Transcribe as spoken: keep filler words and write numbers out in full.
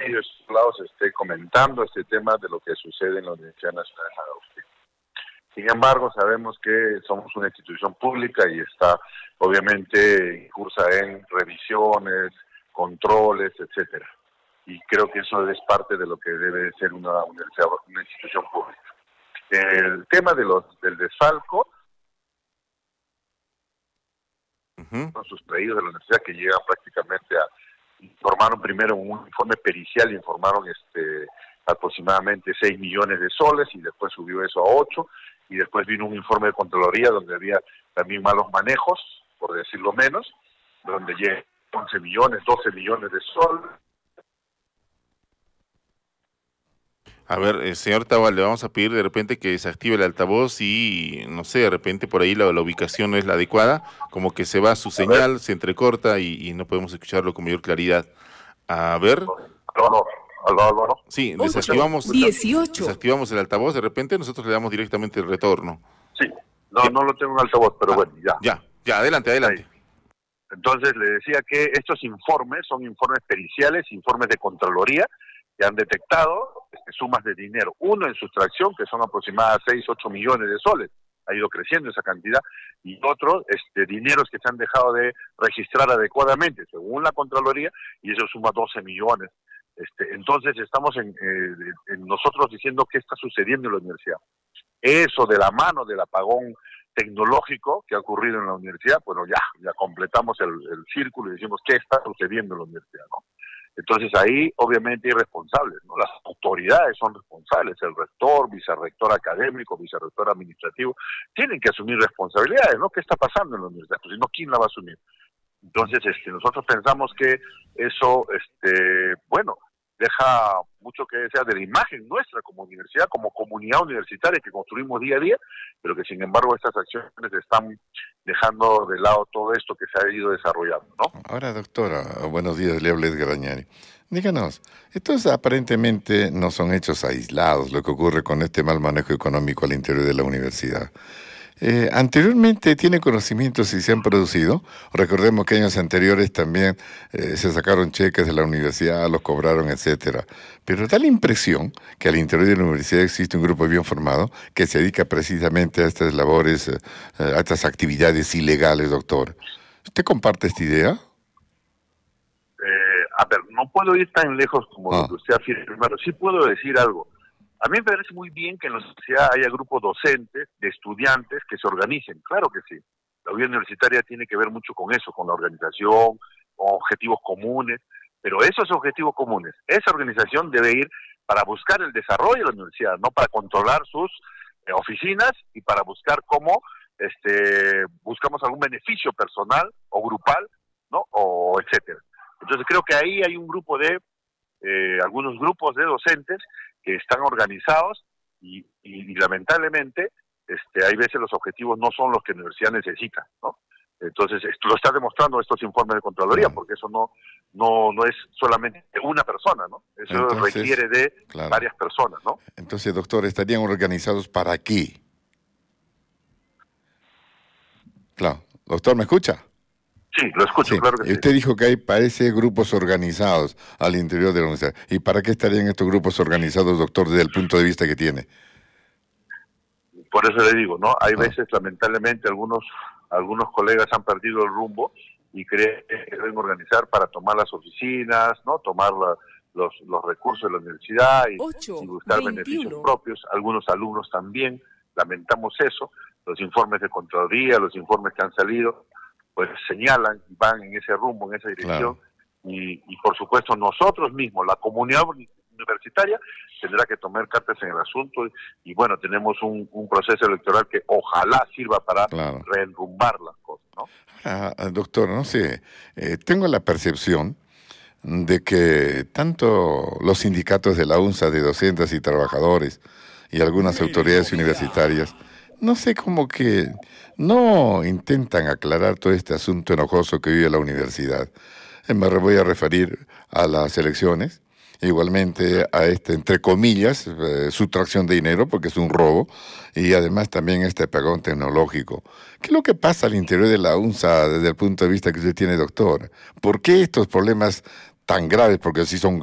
medios lados se esté comentando este tema de lo que sucede en la Universidad Nacional de San Agustín. Sin embargo, sabemos que somos una institución pública y está obviamente incursa en revisiones, controles, etcétera. Y creo que eso es parte de lo que debe ser una universidad, una institución pública. El tema de los del desfalco, Uh-huh. son sustraídos de la universidad que llegan prácticamente a, informaron primero un informe pericial, informaron este aproximadamente seis millones de soles y después subió eso a ocho, y después vino un informe de Contraloría donde había también malos manejos, por decirlo menos, donde llegan once millones, doce millones de soles. A ver, eh, señor Tabal, le vamos a pedir de repente que desactive el altavoz y, no sé, de repente por ahí la, la ubicación no es la adecuada, como que se va su señal, se entrecorta y, y no podemos escucharlo con mayor claridad. A ver. Álvaro, Álvaro, Álvaro. Sí, desactivamos, dieciocho. desactivamos el altavoz, de repente nosotros le damos directamente el retorno. Sí, no, no lo tengo en altavoz, pero ah, bueno, ya. Ya, ya, adelante, adelante. Ahí. Entonces le decía que estos informes son informes periciales, informes de Contraloría, que han detectado este, sumas de dinero. Uno en sustracción, que son aproximadamente seis, ocho millones de soles. Ha ido creciendo esa cantidad. Y otro, este, dineros que se han dejado de registrar adecuadamente, según la Contraloría, y eso suma doce millones. Este, entonces estamos en, eh, en nosotros diciendo qué está sucediendo en la universidad. Eso de la mano del apagón tecnológico que ha ocurrido en la universidad, bueno, ya, ya completamos el, el círculo y decimos qué está sucediendo en la universidad, ¿no? Entonces ahí obviamente hay responsables, ¿no? Las autoridades son responsables, el rector, vicerrector académico, vicerrector administrativo, tienen que asumir responsabilidades, ¿no? ¿Qué está pasando en la universidad? Pues si no, ¿quién la va a asumir? Entonces, este, nosotros pensamos que eso, este, bueno, deja mucho que desear de la imagen nuestra como universidad, como comunidad universitaria que construimos día a día, pero que sin embargo estas acciones están dejando de lado todo esto que se ha ido desarrollando, ¿no? Ahora, doctora, buenos días, le habla Edgar Añari. Díganos, estos aparentemente no son hechos aislados, lo que ocurre con este mal manejo económico al interior de la universidad. Eh, anteriormente, ¿tiene conocimiento si se han producido? Recordemos que años anteriores también eh, se sacaron cheques de la universidad, los cobraron, etcétera. Pero da la impresión que al interior de la universidad existe un grupo bien formado que se dedica precisamente a estas labores, eh, a estas actividades ilegales, doctor. ¿Usted comparte esta idea? Eh, a ver, no puedo ir tan lejos como ah. lo que usted afirma, pero sí puedo decir algo. A mí me parece muy bien que en la universidad haya grupos docentes, de estudiantes que se organicen, claro que sí. La vida universitaria tiene que ver mucho con eso, con la organización, con objetivos comunes, pero esos objetivos comunes, esa organización debe ir para buscar el desarrollo de la universidad, no para controlar sus eh, oficinas y para buscar cómo este, buscamos algún beneficio personal o grupal, ¿no? O etcétera. Entonces creo que ahí hay un grupo de, eh, algunos grupos de docentes que están organizados y, y, y lamentablemente este, hay veces los objetivos no son los que la universidad necesita, ¿no? Entonces esto lo está demostrando estos informes de Contraloría, porque eso no no no es solamente una persona, ¿no? Eso Entonces, requiere de claro. varias personas, ¿no? Entonces, doctor, ¿estarían organizados para qué? Claro. Doctor, ¿me escucha? Sí, lo escucho, sí. Claro que sí. Usted dijo que hay, parece, grupos organizados al interior de la universidad. ¿Y para qué estarían estos grupos organizados, doctor, desde el punto de vista que tiene? Por eso le digo, ¿no? Hay ah. veces, lamentablemente, algunos algunos colegas han perdido el rumbo y creen que deben organizar para tomar las oficinas, ¿no? Tomar la, los, los recursos de la universidad y, ocho, y buscar veintiuno beneficios propios. Algunos alumnos también, lamentamos eso. Los informes de Contraloría, los informes que han salido, pues señalan y van en ese rumbo, en esa dirección, claro. y, y por supuesto nosotros mismos, la comunidad universitaria, tendrá que tomar cartas en el asunto, y, y bueno, tenemos un, un proceso electoral que ojalá sirva para claro. reenrumbar las cosas, ¿no? Ah, doctor, no sé, eh, tengo la percepción de que tanto los sindicatos de la UNSA de docentes y trabajadores y algunas autoridades universitarias, no sé, como que no intentan aclarar todo este asunto enojoso que vive la universidad. Me voy a referir a las elecciones, igualmente a este, entre comillas, eh, sustracción de dinero, porque es un robo, y además también este apagón tecnológico. ¿Qué es lo que pasa al interior de la UNSA desde el punto de vista que usted tiene, doctor? ¿Por qué estos problemas tan graves, porque sí son